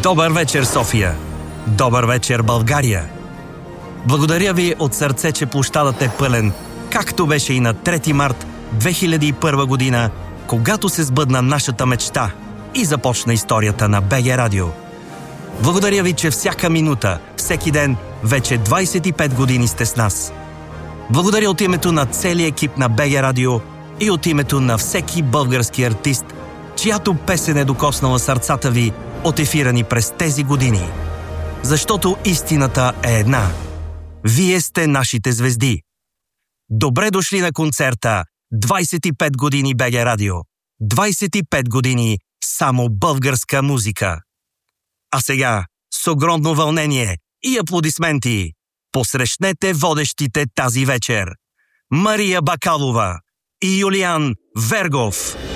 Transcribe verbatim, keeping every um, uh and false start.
Добър вечер, София! Добър вечер, България! Благодаря ви от сърце, че площадът е пълен, както беше и на трети март две хиляди и първа година, когато се сбъдна нашата мечта и започна историята на БГ Радио. Благодаря ви, че всяка минута, всеки ден, вече двайсет и пет години сте с нас. Благодаря от името на целия екип на БГ Радио и от името на всеки български артист, чиято песен е докоснала сърцата ви от ефира ни през тези години. Защото истината е една. Вие сте нашите звезди. Добре дошли на концерта двайсет и пет години БГ Радио. двайсет и пет години само българска музика. А сега, с огромно вълнение и аплодисменти, посрещнете водещите тази вечер. Мария Бакалова и Юлиан Вергов.